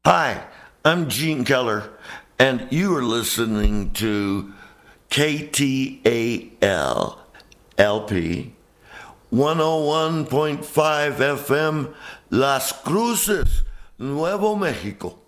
Hi, I'm Gene Keller, and you are listening to KTAL LP 101.5 FM, Las Cruces, Nuevo Mexico.